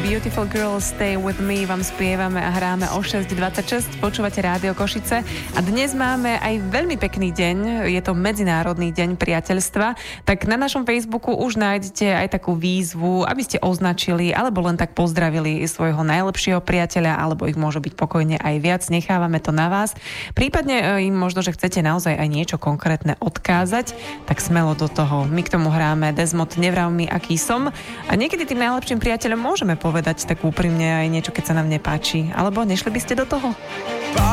Beautiful Girl Stay With Me vám spievame a hráme o 6.26. Počúvate Rádio Košice a dnes máme aj veľmi pekný deň. Je to Medzinárodný deň priateľstva. Tak na našom Facebooku už nájdete aj takú výzvu, aby ste označili alebo len tak pozdravili svojho najlepšieho priateľa, alebo ich môže byť pokojne aj viac. Nechávame to na vás. Prípadne im možno, že chcete naozaj aj niečo konkrétne odkázať, tak smelo do toho. My k tomu hráme Desmond Nevrav mi, aký som. A niekedy tým najlepším priateľom môžeme povedať tak úprimne aj niečo, keď sa nám nepáči. Alebo nešli by ste do toho?